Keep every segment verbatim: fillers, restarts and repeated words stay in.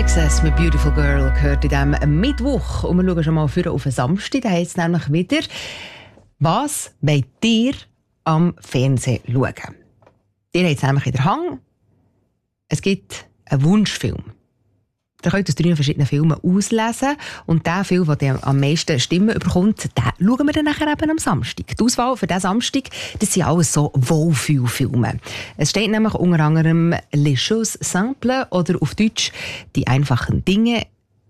Excess mit Beautiful Girl gehört in diesem Mittwoch. Und wir schauen schon mal für auf den Samstag. Da heisst es nämlich wieder, was wollt ihr am Fernsehen schauen? Ihr habt es nämlich in der Hand. Es gibt einen Wunschfilm. Ihr könnt aus drei verschiedenen Filmen auslesen. Und der Film, der am meisten Stimmen bekommt, den schauen wir dann nachher eben am Samstag. Die Auswahl für diesen Samstag, das sind alles so Wohlfühlfilme. Es steht nämlich unter anderem «Les choses simples» oder auf Deutsch «Die einfachen Dinge»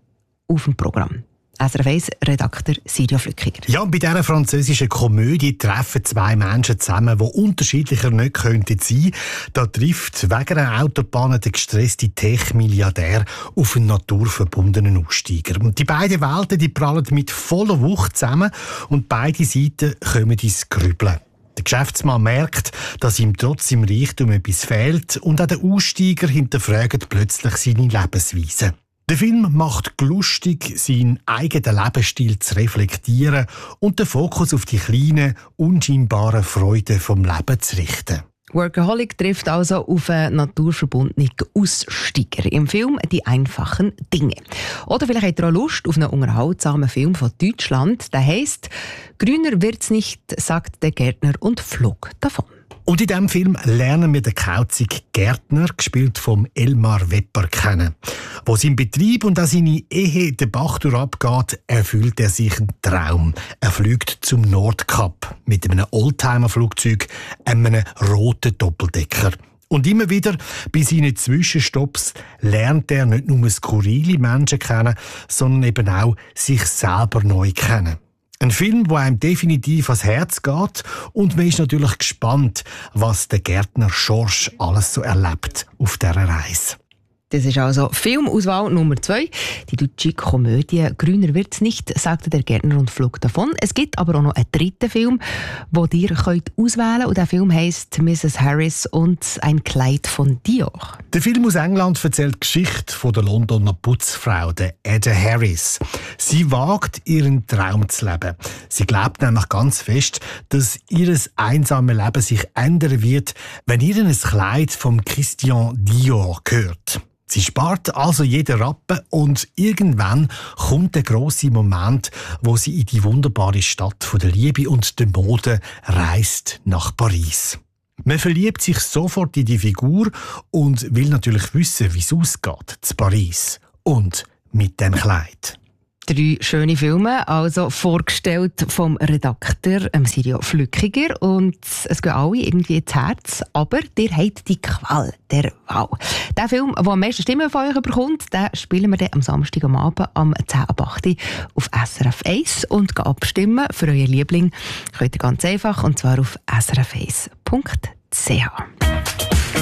auf dem Programm. S R F eins Redakteur Sirio Flückiger. Ja, bei dieser französischen Komödie treffen zwei Menschen zusammen, die unterschiedlicher nicht könnten sein. Da trifft wegen einer Autobahn der gestresste Tech-Milliardär auf einen naturverbundenen Aussteiger. Und die beiden Welten die prallen mit voller Wucht zusammen und beide Seiten kommen ins Grübeln. Der Geschäftsmann merkt, dass ihm trotz seinem Reichtum etwas fehlt und auch der Aussteiger hinterfragt plötzlich seine Lebensweise. Der Film macht lustig, seinen eigenen Lebensstil zu reflektieren und den Fokus auf die kleinen, unscheinbaren Freuden vom Leben zu richten. Workaholic trifft also auf einen naturverbundenen Aussteiger im Film «Die einfachen Dinge». Oder vielleicht habt ihr auch Lust auf einen unterhaltsamen Film von Deutschland. Der heisst «Grüner wird's nicht», sagt der Gärtner und flog davon. Und in diesem Film lernen wir den kauzigen Gärtner, gespielt vom Elmar Wepper, kennen. Wo sein Betrieb und auch seine Ehe den Bach durchabgeht, erfüllt er sich einen Traum. Er fliegt zum Nordkap mit einem Oldtimer-Flugzeug, einem roten Doppeldecker. Und immer wieder bei seinen Zwischenstopps lernt er nicht nur skurrile Menschen kennen, sondern eben auch sich selber neu kennen. Ein Film, der einem definitiv ans Herz geht und man ist natürlich gespannt, was der Gärtner Schorsch alles so erlebt auf dieser Reise. Das ist also Filmauswahl Nummer zwei. Die deutsche Komödie «Grüner wird's nicht», sagte der Gärtner und flog davon. Es gibt aber auch noch einen dritten Film, den ihr könnt auswählen könnt. Und der Film heisst «Misses Harris und ein Kleid von Dior». Der Film aus England erzählt die Geschichte von der Londoner Putzfrau, der Ada Harris. Sie wagt, ihren Traum zu leben. Sie glaubt nämlich ganz fest, dass ihr einsames Leben sich ändern wird, wenn ihr ein Kleid vom Christian Dior gehört. Sie spart also jeden Rappen und irgendwann kommt der grosse Moment, wo sie in die wunderbare Stadt von der Liebe und der Mode reist nach Paris. Man verliebt sich sofort in die Figur und will natürlich wissen, wie es ausgeht zu Paris und mit dem Kleid. Drei schöne Filme, also vorgestellt vom Redakteur Sirio Flückiger. Und es gehen alle irgendwie ins Herz, aber ihr habt die Qual der Wahl. Der Film, der am meisten Stimmen von euch bekommt, den spielen wir dann am Samstag am Abend am zehn ab acht auf S R F eins. Und abstimmen für euren Liebling könnt ihr ganz einfach, und zwar auf s r f eins punkt c h.